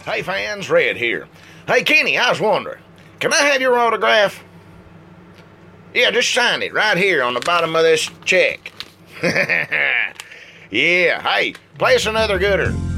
Hey fans, Red here. Hey Kenny, I was wondering, can I have your autograph? Yeah, just sign it right here on the bottom of this check. Yeah, hey, play us another gooder.